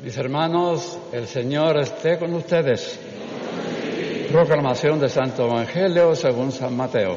Mis hermanos, el Señor esté con ustedes. Proclamación del Santo Evangelio según San Mateo.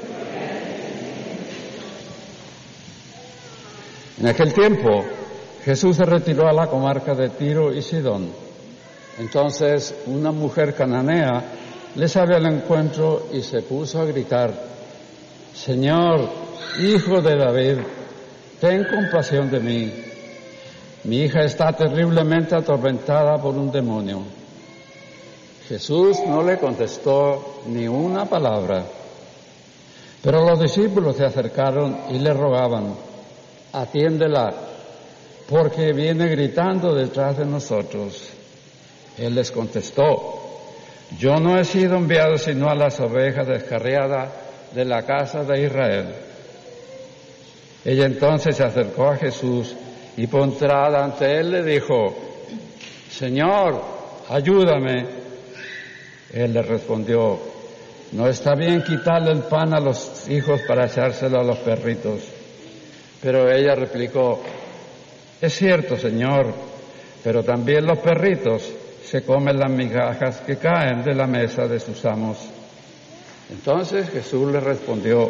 En aquel tiempo, Jesús se retiró a la comarca de Tiro y Sidón. Entonces, una mujer cananea le salió al encuentro y se puso a gritar: Señor, Hijo de David, ten compasión de mí. Mi hija está terriblemente atormentada por un demonio. Jesús no le contestó ni una palabra. Pero los discípulos se acercaron y le rogaban: atiéndela, porque viene gritando detrás de nosotros. Él les contestó: yo no he sido enviado sino a las ovejas descarriadas de la casa de Israel. Ella entonces se acercó a Jesús y postrada ante él le dijo: Señor, ayúdame. Él le respondió: no está bien quitarle el pan a los hijos para echárselo a los perritos. Pero ella replicó: es cierto, Señor, pero también los perritos se comen las migajas que caen de la mesa de sus amos. Entonces Jesús le respondió: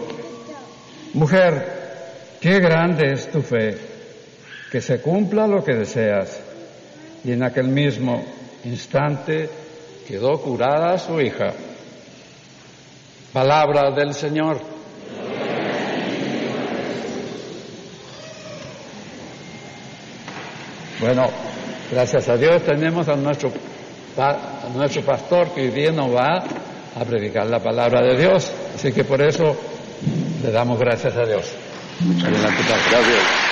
mujer, qué grande es tu fe, que se cumpla lo que deseas. Y en aquel mismo instante quedó curada su hija. Palabra del Señor. Bueno, gracias a Dios tenemos a nuestro pastor que hoy día nos va a predicar la palabra de Dios. Así que por eso le damos gracias a Dios. Adelante, pastor. Gracias.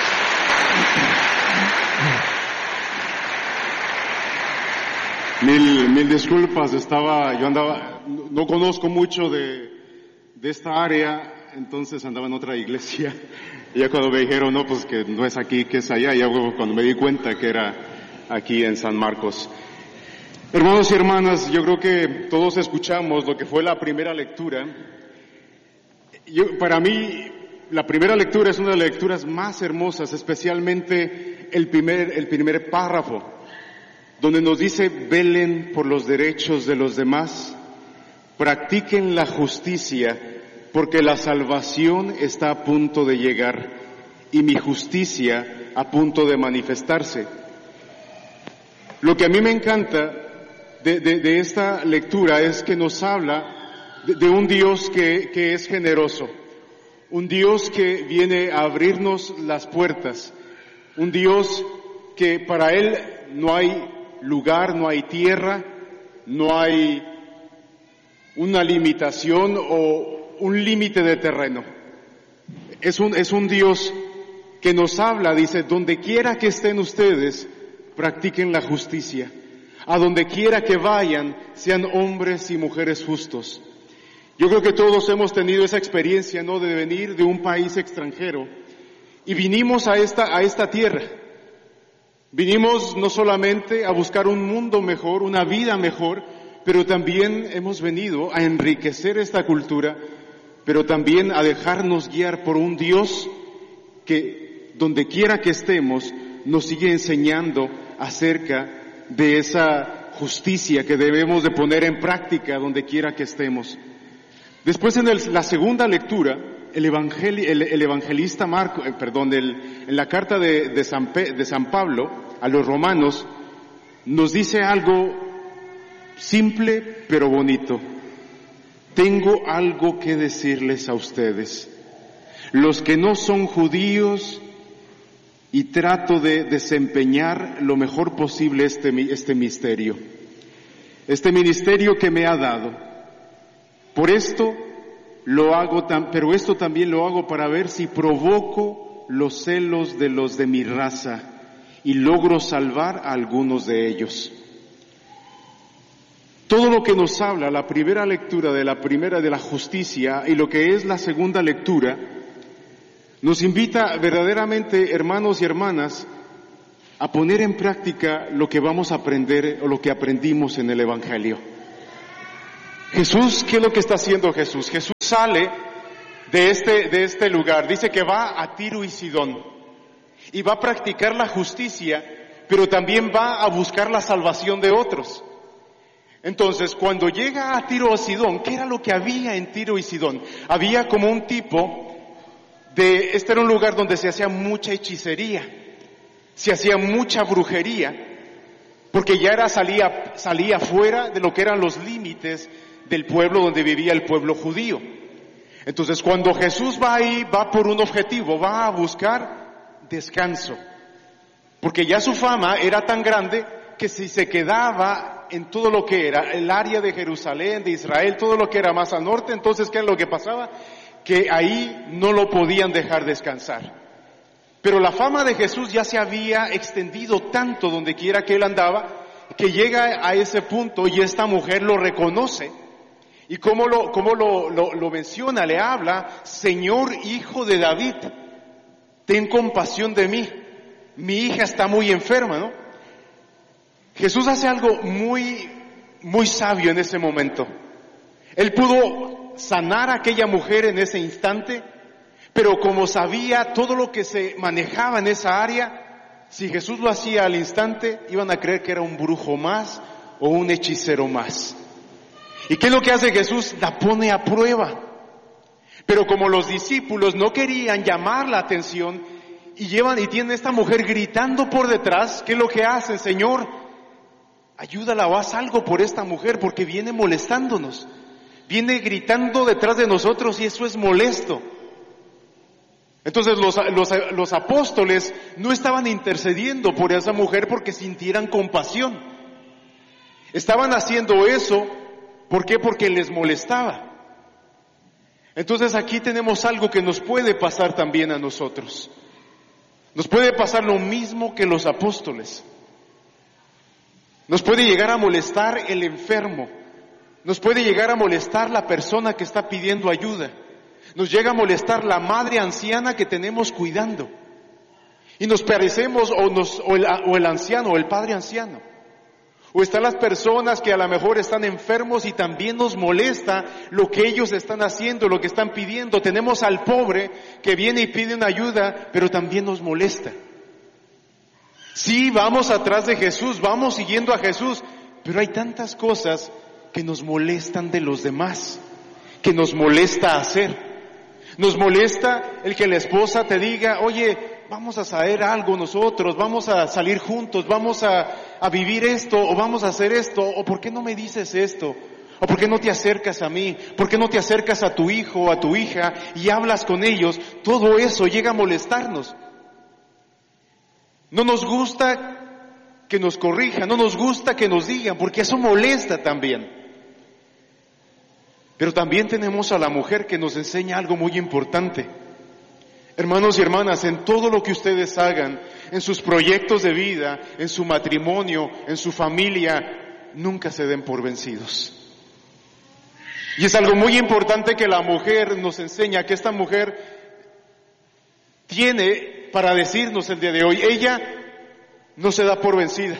Mil disculpas, no conozco mucho de esta área, entonces andaba en otra iglesia. Y ya cuando me dijeron, no, pues que no es aquí, que es allá, ya cuando me di cuenta que era aquí en San Marcos. Hermanos y hermanas, yo creo que todos escuchamos lo que fue la primera lectura. Para mí, la primera lectura es una de las lecturas más hermosas, especialmente el primer párrafo, donde nos dice: velen por los derechos de los demás, practiquen la justicia, porque la salvación está a punto de llegar y mi justicia a punto de manifestarse. Lo que a mí me encanta de esta lectura es que nos habla de un Dios que es generoso, un Dios que viene a abrirnos las puertas, un Dios que para Él no hay lugar, no hay tierra, no hay una limitación o un límite de terreno. Es un Dios que nos habla, dice: donde quiera que estén ustedes, practiquen la justicia. A donde quiera que vayan, sean hombres y mujeres justos. Yo creo que todos hemos tenido esa experiencia, ¿no?, de venir de un país extranjero y vinimos a esta tierra. Vinimos no solamente a buscar un mundo mejor, una vida mejor, pero también hemos venido a enriquecer esta cultura, pero también a dejarnos guiar por un Dios que, donde quiera que estemos, nos sigue enseñando acerca de esa justicia que debemos de poner en práctica donde quiera que estemos. Después en la segunda lectura, el evangelista Marco, en la carta de San Pablo a los romanos, nos dice algo simple pero bonito. Tengo algo que decirles a ustedes, los que no son judíos, y trato de desempeñar lo mejor posible este ministerio que me ha dado. Por esto lo hago, pero esto también lo hago para ver si provoco los celos de los de mi raza y logro salvar a algunos de ellos. Todo lo que nos habla la primera lectura de la justicia y lo que es la segunda lectura nos invita verdaderamente, hermanos y hermanas, a poner en práctica lo que vamos a aprender o lo que aprendimos en el Evangelio. Jesús, ¿qué es lo que está haciendo Jesús? Jesús sale de este lugar, dice que va a Tiro y Sidón y va a practicar la justicia, pero también va a buscar la salvación de otros. Entonces, cuando llega a Tiro y Sidón, ¿qué era lo que había en Tiro y Sidón? Había como un tipo este era un lugar donde se hacía mucha hechicería, se hacía mucha brujería, porque ya salía fuera de lo que eran los límites del pueblo donde vivía el pueblo judío. Entonces, cuando Jesús va ahí, va por un objetivo, va a buscar descanso, porque ya su fama era tan grande que si se quedaba en todo lo que era el área de Jerusalén, de Israel, todo lo que era más al norte, entonces ¿qué es lo que pasaba? Que ahí no lo podían dejar descansar. Pero la fama de Jesús ya se había extendido tanto donde quiera que él andaba, que llega a ese punto y esta mujer lo reconoce. Y cómo lo menciona, le habla: Señor, hijo de David, ten compasión de mí, mi hija está muy enferma, ¿no? Jesús hace algo muy, muy sabio en ese momento. Él pudo sanar a aquella mujer en ese instante, pero como sabía todo lo que se manejaba en esa área, si Jesús lo hacía al instante, iban a creer que era un brujo más o un hechicero más. ¿Y qué es lo que hace Jesús? La pone a prueba. Pero como los discípulos no querían llamar la atención y tienen a esta mujer gritando por detrás, ¿qué es lo que hacen? Señor, ayúdala o haz algo por esta mujer porque viene molestándonos. Viene gritando detrás de nosotros y eso es molesto. Entonces los apóstoles no estaban intercediendo por esa mujer porque sintieran compasión. Estaban haciendo eso, ¿por qué? Porque les molestaba. Entonces aquí tenemos algo que nos puede pasar también a nosotros. Nos puede pasar lo mismo que los apóstoles. Nos puede llegar a molestar el enfermo. Nos puede llegar a molestar la persona que está pidiendo ayuda. Nos llega a molestar la madre anciana que tenemos cuidando. Y nos parecemos o el anciano o el padre anciano. O están las personas que a lo mejor están enfermos y también nos molesta lo que ellos están haciendo, lo que están pidiendo. Tenemos al pobre que viene y pide una ayuda, pero también nos molesta. Sí, vamos atrás de Jesús, vamos siguiendo a Jesús, pero hay tantas cosas que nos molestan de los demás, que nos molesta hacer. Nos molesta el que la esposa te diga: oye, vamos a hacer algo nosotros, vamos a salir juntos, vamos a vivir esto, o vamos a hacer esto, o ¿por qué no me dices esto? ¿O por qué no te acercas a mí? ¿Por qué no te acercas a tu hijo o a tu hija y hablas con ellos? Todo eso llega a molestarnos. No nos gusta que nos corrijan, no nos gusta que nos digan, porque eso molesta también. Pero también tenemos a la mujer que nos enseña algo muy importante. Hermanos y hermanas, en todo lo que ustedes hagan, en sus proyectos de vida, en su matrimonio, en su familia, nunca se den por vencidos. Y es algo muy importante que la mujer nos enseña, que esta mujer tiene para decirnos el día de hoy. Ella no se da por vencida.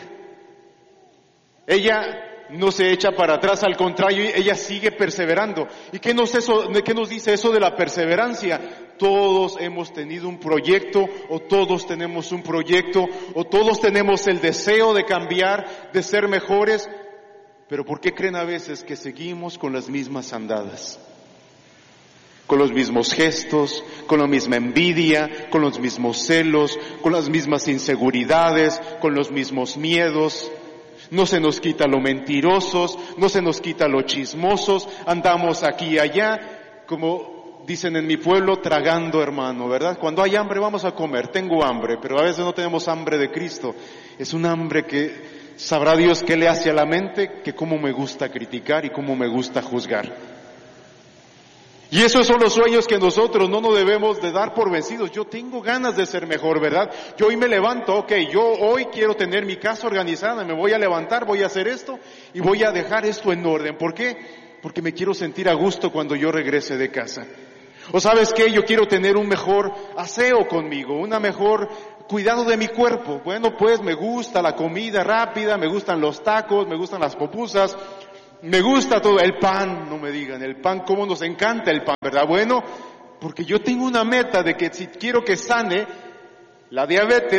Ella no se echa para atrás, al contrario, ella sigue perseverando. ¿Y qué nos dice eso de la perseverancia? Todos hemos tenido un proyecto, o todos tenemos un proyecto, o todos tenemos el deseo de cambiar, de ser mejores, pero ¿por qué creen a veces que seguimos con las mismas andadas? Con los mismos gestos, con la misma envidia, con los mismos celos, con las mismas inseguridades, con los mismos miedos. No se nos quita lo mentirosos, no se nos quita lo chismosos, andamos aquí y allá, como dicen en mi pueblo, tragando, hermano, ¿verdad? Cuando hay hambre vamos a comer, tengo hambre, pero a veces no tenemos hambre de Cristo. Es un hambre que sabrá Dios qué le hace a la mente, que cómo me gusta criticar y cómo me gusta juzgar. Y esos son los sueños que nosotros no nos debemos de dar por vencidos. Yo tengo ganas de ser mejor, ¿verdad? Yo hoy me levanto, yo hoy quiero tener mi casa organizada, me voy a levantar, voy a hacer esto y voy a dejar esto en orden. ¿Por qué? Porque me quiero sentir a gusto cuando yo regrese de casa. O ¿sabes qué? Yo quiero tener un mejor aseo conmigo, una mejor cuidado de mi cuerpo. Bueno, pues me gusta la comida rápida, me gustan los tacos, me gustan las pupusas. Me gusta todo, el pan, no me digan, el pan, cómo nos encanta el pan, ¿verdad? Bueno, porque yo tengo una meta de que si quiero que sane la diabetes,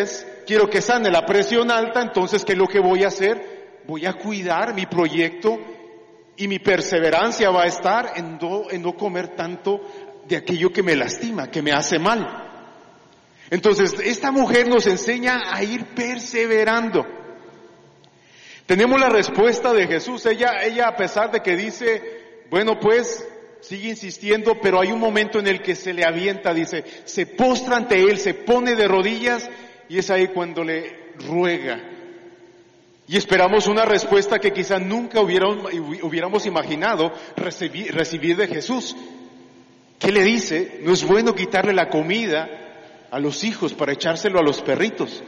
quiero que sane la presión alta, entonces ¿qué es lo que voy a hacer? Voy a cuidar mi proyecto y mi perseverancia va a estar en no comer tanto de aquello que me lastima, que me hace mal. Entonces, esta mujer nos enseña a ir perseverando. Tenemos la respuesta de Jesús. Ella a pesar de que dice, bueno, pues, sigue insistiendo, pero hay un momento en el que se le avienta, dice, se postra ante él, se pone de rodillas, y es ahí cuando le ruega. Y esperamos una respuesta que quizá nunca hubiéramos imaginado recibir de Jesús. ¿Qué le dice? No es bueno quitarle la comida a los hijos para echárselo a los perritos.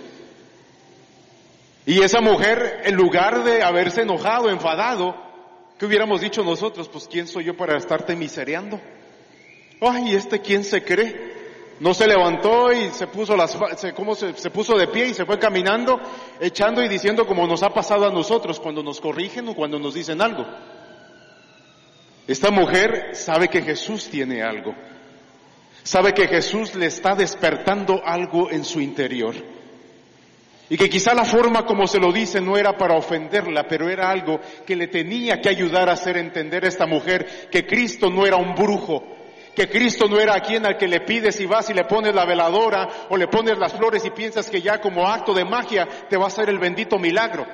Y esa mujer, en lugar de haberse enojado, enfadado, ¿qué hubiéramos dicho nosotros? Pues ¿quién soy yo para estarte misereando? Ay, ¿quién se cree? No se levantó y se puso de pie y se fue caminando, echando y diciendo como nos ha pasado a nosotros cuando nos corrigen o cuando nos dicen algo. Esta mujer sabe que Jesús tiene algo. Sabe que Jesús le está despertando algo en su interior. Y que quizá la forma como se lo dice no era para ofenderla, pero era algo que le tenía que ayudar a hacer entender a esta mujer que Cristo no era un brujo, que Cristo no era aquel al que le pides y vas y le pones la veladora o le pones las flores y piensas que ya como acto de magia te va a hacer el bendito milagro.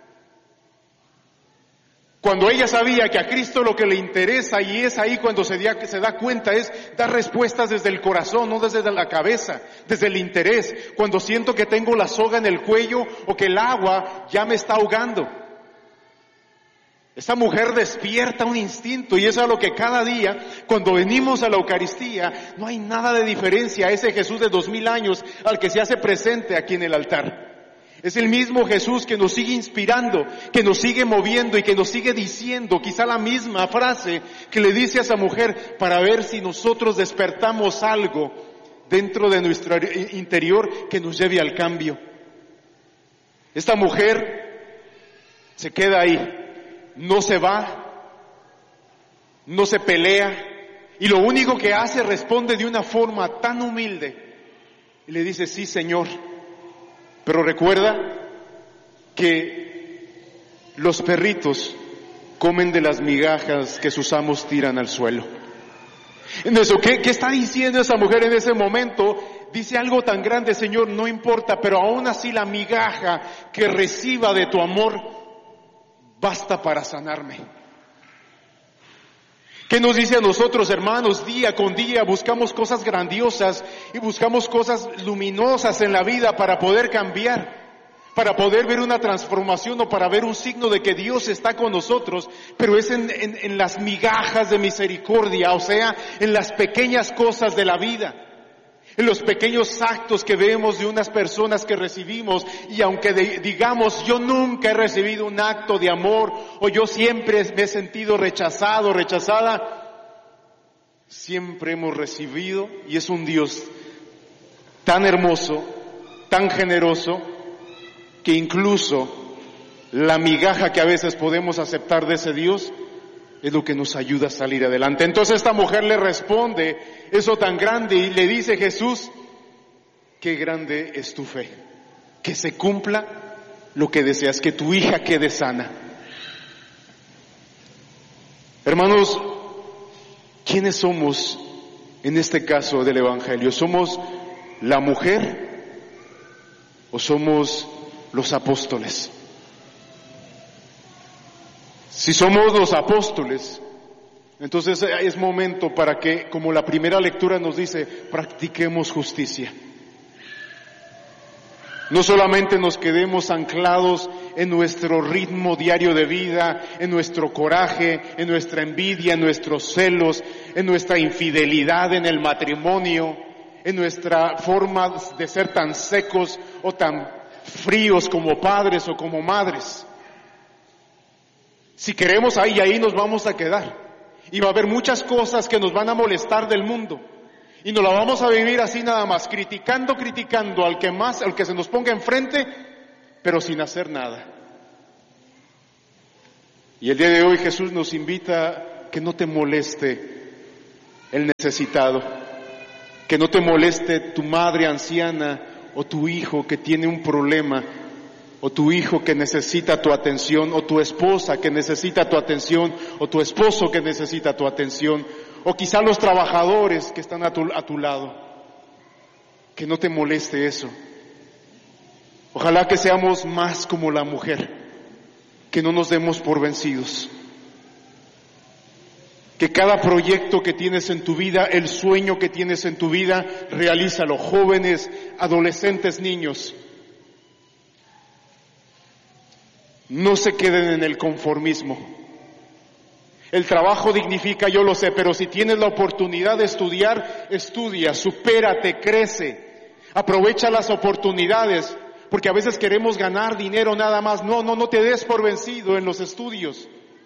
Cuando ella sabía que a Cristo lo que le interesa, y es ahí cuando se da cuenta, es dar respuestas desde el corazón, no desde la cabeza, desde el interés. Cuando siento que tengo la soga en el cuello o que el agua ya me está ahogando. Esa mujer despierta un instinto, y eso es lo que cada día, cuando venimos a la Eucaristía, no hay nada de diferencia a ese Jesús de 2000 años al que se hace presente aquí en el altar. Es el mismo Jesús que nos sigue inspirando, que nos sigue moviendo y que nos sigue diciendo quizá la misma frase que le dice a esa mujer para ver si nosotros despertamos algo dentro de nuestro interior que nos lleve al cambio. Esta mujer se queda ahí, no se va, no se pelea, y lo único que hace, responde de una forma tan humilde y le dice, sí, Señor. Pero recuerda que los perritos comen de las migajas que sus amos tiran al suelo. Entonces, ¿qué está diciendo esa mujer en ese momento? Dice algo tan grande, Señor, no importa, pero aún así la migaja que reciba de tu amor basta para sanarme. ¿Qué nos dice a nosotros, hermanos? Día con día buscamos cosas grandiosas y buscamos cosas luminosas en la vida para poder cambiar, para poder ver una transformación o para ver un signo de que Dios está con nosotros, pero es en las migajas de misericordia, o sea, en las pequeñas cosas de la vida, en los pequeños actos que vemos de unas personas que recibimos, y aunque digamos yo nunca he recibido un acto de amor o yo siempre me he sentido rechazado, rechazada, siempre hemos recibido, y es un Dios tan hermoso, tan generoso, que incluso la migaja que a veces podemos aceptar de ese Dios es lo que nos ayuda a salir adelante. Entonces esta mujer le responde eso tan grande y le dice, Jesús, qué grande es tu fe, que se cumpla lo que deseas, que tu hija quede sana. Hermanos, ¿quiénes somos en este caso del Evangelio? ¿Somos la mujer o somos los apóstoles? Si somos los apóstoles, entonces es momento para que, como la primera lectura nos dice, practiquemos justicia. No solamente nos quedemos anclados en nuestro ritmo diario de vida, en nuestro coraje, en nuestra envidia, en nuestros celos, en nuestra infidelidad en el matrimonio, en nuestra forma de ser tan secos o tan fríos como padres o como madres. Si queremos ahí nos vamos a quedar. Y va a haber muchas cosas que nos van a molestar del mundo. Y nos la vamos a vivir así nada más, criticando al que se nos ponga enfrente, pero sin hacer nada. Y el día de hoy Jesús nos invita a que no te moleste el necesitado, que no te moleste tu madre anciana o tu hijo que tiene un problema, o tu hijo que necesita tu atención, o tu esposa que necesita tu atención, o tu esposo que necesita tu atención, o quizá los trabajadores que están a tu lado. Que no te moleste eso. Ojalá que seamos más como la mujer, que no nos demos por vencidos. Que cada proyecto que tienes en tu vida, el sueño que tienes en tu vida, realízalo. Jóvenes, adolescentes, niños. No se queden en el conformismo. El trabajo dignifica, yo lo sé, pero si tienes la oportunidad de estudiar, estudia, supérate, crece. Aprovecha las oportunidades, porque a veces queremos ganar dinero nada más. No te des por vencido en los estudios.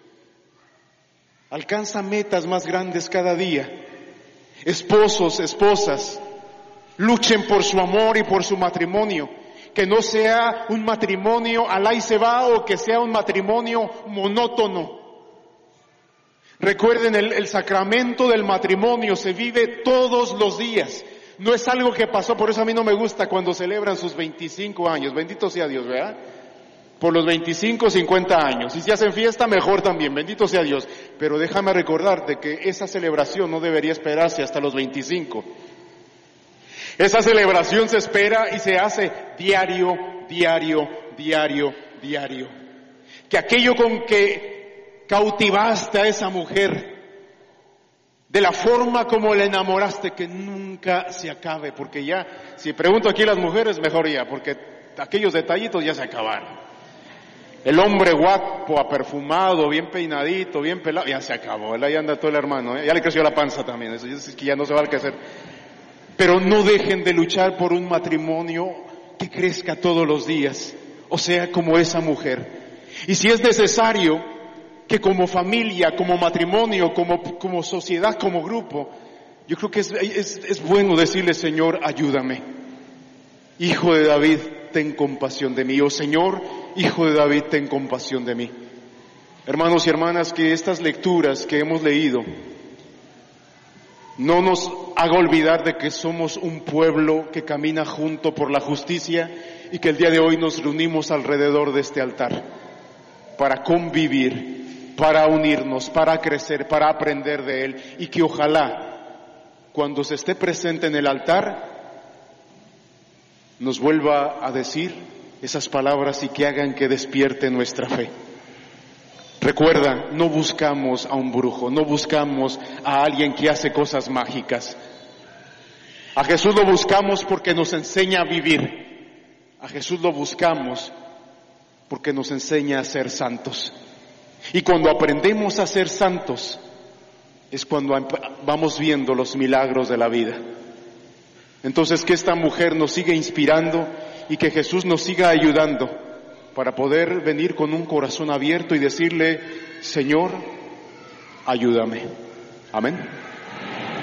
Alcanza metas más grandes cada día. Esposos, esposas, luchen por su amor y por su matrimonio. Que no sea un matrimonio al ahí se va o que sea un matrimonio monótono. Recuerden, el sacramento del matrimonio se vive todos los días. No es algo que pasó, por eso a mí no me gusta cuando celebran sus 25 años. Bendito sea Dios, ¿verdad? Por los 25, 50 años. Y si hacen fiesta, mejor también. Bendito sea Dios. Pero déjame recordarte que esa celebración no debería esperarse hasta los 25. Esa celebración se espera y se hace diario. Que aquello con que cautivaste a esa mujer, de la forma como la enamoraste, que nunca se acabe, porque ya, si pregunto aquí a las mujeres, mejor ya, porque aquellos detallitos ya se acabaron. El hombre guapo, aperfumado, bien peinadito, bien pelado, ya se acabó, ahí anda todo el hermano, ya le creció la panza también, eso es que ya no se va a hacer. Pero no dejen de luchar por un matrimonio que crezca todos los días, o sea, como esa mujer. Y si es necesario que como familia, como matrimonio, como sociedad, como grupo, yo creo que es bueno decirle, Señor, ayúdame. Hijo de David, ten compasión de mí. Oh Señor, Hijo de David, ten compasión de mí. Hermanos y hermanas, que estas lecturas que hemos leído no nos haga olvidar de que somos un pueblo que camina junto por la justicia y que el día de hoy nos reunimos alrededor de este altar para convivir, para unirnos, para crecer, para aprender de Él, y que ojalá cuando se esté presente en el altar nos vuelva a decir esas palabras y que hagan que despierte nuestra fe. Recuerda, no buscamos a un brujo, no buscamos a alguien que hace cosas mágicas. A Jesús lo buscamos porque nos enseña a vivir. A Jesús lo buscamos porque nos enseña a ser santos. Y cuando aprendemos a ser santos, es cuando vamos viendo los milagros de la vida. Entonces, que esta mujer nos siga inspirando y que Jesús nos siga ayudando para poder venir con un corazón abierto y decirle, Señor, ayúdame. Amén.